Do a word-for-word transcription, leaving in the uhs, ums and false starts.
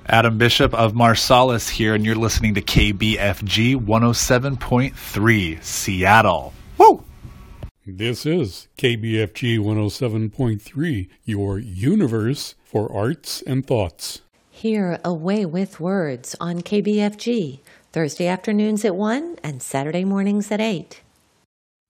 Adam Bishop of Marsalis here, and you're listening to K B F G one oh seven point three, Seattle. Woo! This is K B F G one oh seven point three, your universe for arts and thoughts. Hear Away with Words on K B F G, Thursday afternoons at one and Saturday mornings at eight.